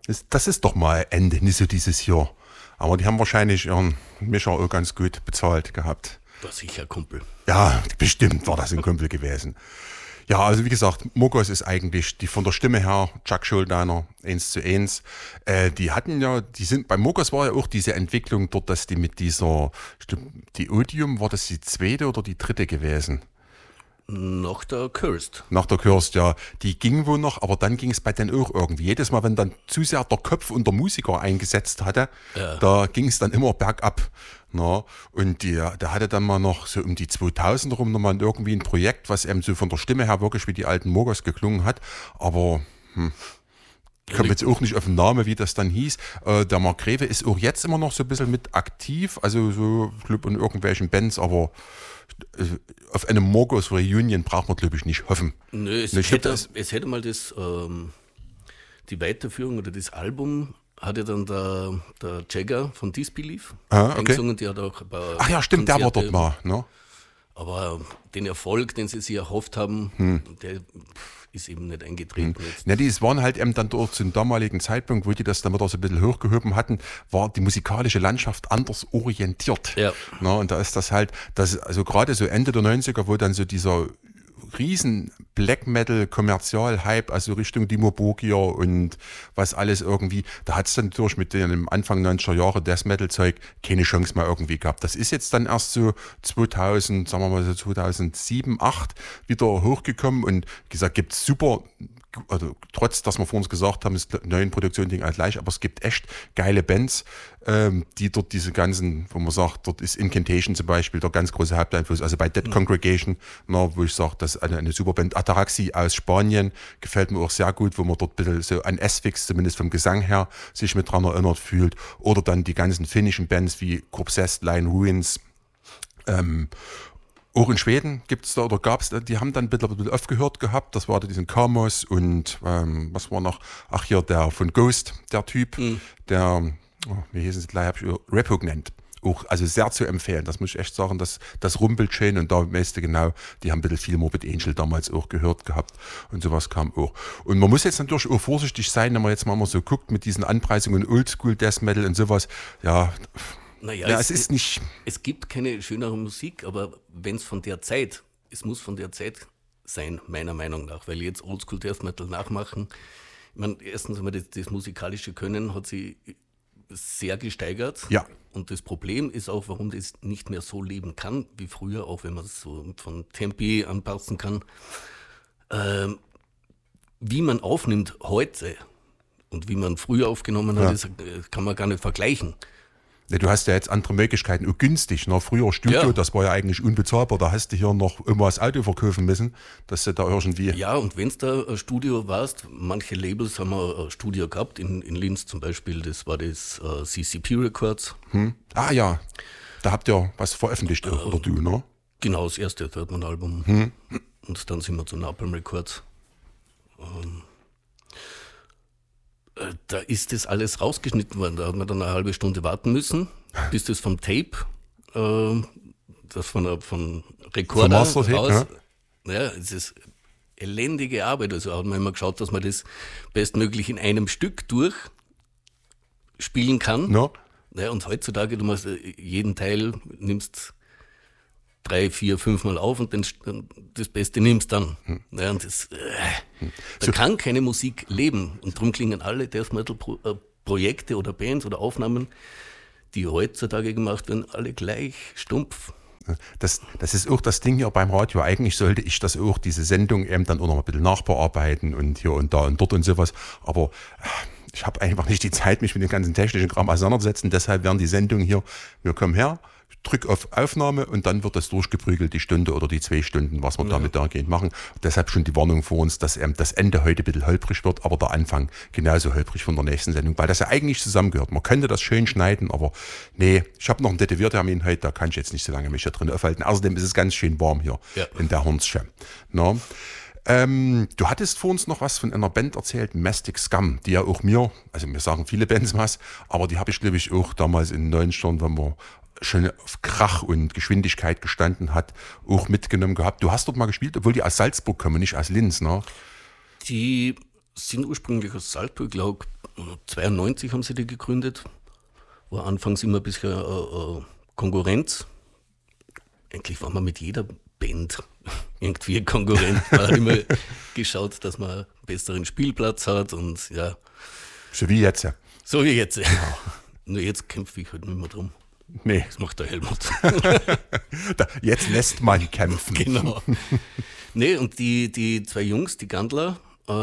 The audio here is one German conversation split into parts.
Das ist doch mal Ende, nicht so dieses Jahr. Aber die haben wahrscheinlich ihren Mischer auch ganz gut bezahlt gehabt. War sicher Kumpel. Ja, bestimmt war das ein Kumpel gewesen. Ja, also wie gesagt, Mogos ist eigentlich die von der Stimme her, Chuck Schuldiner, 1:1. Bei Mogos war ja auch diese Entwicklung dort, dass die mit dieser, die Odium, war das die zweite oder die dritte gewesen? Nach der Cursed. Nach der Cursed, ja. Die ging wohl noch, aber dann ging es bei denen auch irgendwie. Jedes Mal, wenn dann zu sehr der Kopf und der Musiker eingesetzt hatte, da ging es dann immer bergab. Na, und der hatte dann mal noch so um die 2000 rum nochmal irgendwie ein Projekt, was eben so von der Stimme her wirklich wie die alten Mogos geklungen hat. Aber ich komme jetzt auch nicht auf den Namen, wie das dann hieß. Der Mark Greve ist auch jetzt immer noch so ein bisschen mit aktiv, also so Club in irgendwelchen Bands, aber auf eine Mogos Reunion braucht man, glaube ich, nicht hoffen. Nö, es hätte mal die Weiterführung oder das Album hat ja dann der Jagger von Disbelief eingesungen, die hat auch ein paar Ach ja, stimmt, Konzerte, der war dort mal. Ne? Aber den Erfolg, den sie sich erhofft haben, der ist eben nicht eingetreten. Ja, die waren halt eben dann dort zum damaligen Zeitpunkt, wo die das dann wieder so ein bisschen hochgehoben hatten, war die musikalische Landschaft anders orientiert. Ja. Na, und da ist das halt, also gerade so Ende der 90er, wo dann so dieser riesen Black Metal Kommerzial-Hype, also Richtung Dimmu Borgir und was alles irgendwie, da hat es dann natürlich mit dem Anfang 90er Jahre Death Metal Zeug keine Chance mehr irgendwie gehabt. Das ist jetzt dann erst so 2000, sagen wir mal so 2007, 2008 wieder hochgekommen und gesagt, gibt's super, also trotz, dass wir vor uns gesagt haben, ist neuen Produktion Ding halt gleich, aber es gibt echt geile Bands, die dort diese ganzen, wo man sagt, dort ist Incantation zum Beispiel der ganz große Haupteinfluss, also bei Dead Congregation, wo ich sage, das ist eine super Band. Ataraxi aus Spanien gefällt mir auch sehr gut, wo man dort ein bisschen so an Asphyx, zumindest vom Gesang her, sich mit dran erinnert fühlt. Oder dann die ganzen finnischen Bands wie Corpsessed, Line Ruins, auch in Schweden gibt's da oder gab's, die haben dann ein bisschen aufgehört gehabt. Das war da diesen Kamos und was war noch? Ach hier, der von Ghost, der Typ, der, wie hieß es gleich, Repugnant. Auch, also sehr zu empfehlen. Das muss ich echt sagen, das rumpelt schön und da weißt du genau, die haben ein bisschen viel Morbid Angel damals auch gehört gehabt und sowas kam auch. Und man muss jetzt natürlich auch vorsichtig sein, wenn man jetzt mal so guckt mit diesen Anpreisungen Oldschool Death Metal und sowas. Ja, naja, es ist nicht. Es gibt keine schönere Musik, aber wenn es von der Zeit, es muss von der Zeit sein, meiner Meinung nach, weil jetzt Oldschool Death Metal nachmachen. Ich meine, erstens einmal das musikalische Können hat sich sehr gesteigert. Ja. Und das Problem ist auch, warum das nicht mehr so leben kann wie früher, auch wenn man es so von Tempi anpassen kann. Wie man aufnimmt heute und wie man früher aufgenommen hat, das kann man gar nicht vergleichen. Ja, du hast ja jetzt andere Möglichkeiten, auch günstig. Ne? Früher Studio, das war ja eigentlich unbezahlbar, da hast du hier noch immer das Auto verkaufen müssen, dass du da irgendwie... Ja, und wenn es da ein Studio warst, manche Labels haben ein Studio gehabt, in Linz zum Beispiel, das war das CCP Records. Ah ja, da habt ihr was veröffentlicht, oder du, ne? Genau, das erste Third-Man-Album. Und dann sind wir zu Napalm Records. Da ist das alles rausgeschnitten worden. Da hat man dann eine halbe Stunde warten müssen, bis das vom Tape, das von Rekorder raus. Ja, es ist elendige Arbeit. Also hat man immer geschaut, dass man das bestmöglich in einem Stück durchspielen kann. No. Ja, und heutzutage, du machst jeden Teil, nimmst 3, 4, 5 Mal auf und das Beste nimmst dann. Ja, und da kann keine Musik leben. Und darum klingen alle Death Metal Projekte oder Bands oder Aufnahmen, die heutzutage gemacht werden, alle gleich stumpf. Das ist auch das Ding hier beim Radio. Eigentlich sollte ich das auch, diese Sendung eben dann auch noch ein bisschen nachbearbeiten und hier und da und dort und sowas. Aber ich habe einfach nicht die Zeit, mich mit dem ganzen technischen Kram auseinanderzusetzen. Deshalb werden die Sendungen hier, wir kommen her, drück auf Aufnahme und dann wird das durchgeprügelt, die Stunde oder die 2 Stunden, was wir damit dahingehend machen. Deshalb schon die Warnung vor uns, dass das Ende heute ein bisschen holprig wird, aber der Anfang genauso holprig von der nächsten Sendung, weil das ja eigentlich zusammengehört. Man könnte das schön schneiden, aber nee, ich habe noch einen Tätowiertermin heute, da kann ich jetzt nicht so lange mich da drin aufhalten. Außerdem ist es ganz schön warm hier in der Hornsche. No? Du hattest vor uns noch was von einer Band erzählt, Mastic Scum, die ja auch mir, also mir sagen viele Bands was, aber die habe ich, glaube ich, auch damals in den 90ern, wenn man schon auf Krach und Geschwindigkeit gestanden hat, auch mitgenommen gehabt. Du hast dort mal gespielt, obwohl die aus Salzburg kommen, nicht aus Linz, ne? Die sind ursprünglich aus Salzburg, glaube 92 haben sie die gegründet. War anfangs immer ein bisschen Konkurrenz. Eigentlich war man mit jeder Band irgendwie Konkurrent. Man hat immer geschaut, dass man einen besseren Spielplatz hat und ja. So wie jetzt. So wie jetzt. Ja. Nur jetzt kämpfe ich halt nicht mehr drum. Nee. Das macht der Helmut. Jetzt lässt man kämpfen. Genau. Nee, und die zwei Jungs, die Gandler,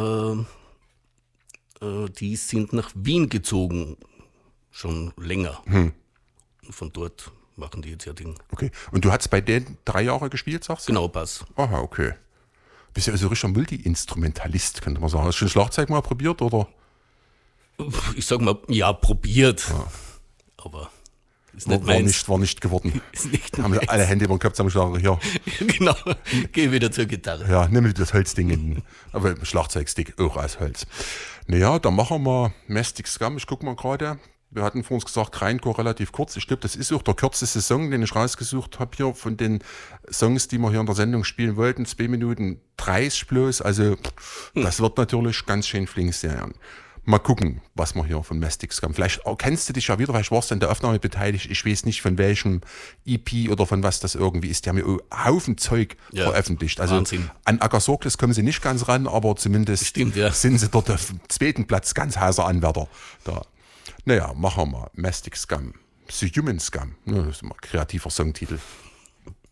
die sind nach Wien gezogen. Schon länger. Und von dort machen die jetzt ja Ding. Okay. Und du hast bei denen 3 Jahre gespielt, sagst du? Genau, Bass. Aha, okay. Bist ja also richtiger Multi-Instrumentalist, könnte man sagen. Hast du schon Schlagzeug mal probiert, oder? Ich sag mal, ja, probiert. Ja. Aber ist nicht meins. War nicht geworden. Ist nicht haben meins. Alle Hände über den Kopf zusammengeschlagen. Ja. Genau, geh wieder zur Gitarre. Ja, nimm das Holzding aber Schlagzeugstick auch aus Holz. Naja, dann machen wir Mastic Scum. Ich gucke mal gerade. Wir hatten vor uns gesagt, Grindcore relativ kurz. Ich glaube, das ist auch der kürzeste Song, den ich rausgesucht habe hier von den Songs, die wir hier in der Sendung spielen wollten. 2 Minuten 30 bloß. Also das wird natürlich ganz schön flink sein. Mal gucken, was wir hier von Mastic Scum. Vielleicht kennst du dich ja wieder, weil ich warst an der Aufnahme beteiligt. Ich weiß nicht, von welchem EP oder von was das irgendwie ist. Die haben ja einen Haufen Zeug veröffentlicht. Also Wahnsinn. An Agasorglis kommen sie nicht ganz ran, aber zumindest Stimmt, ja. sind sie dort auf dem 2. Platz ganz heißer Anwärter da. Naja, machen wir mal. Mastic Scum. The Human Scum. Das ist mal ein kreativer Songtitel.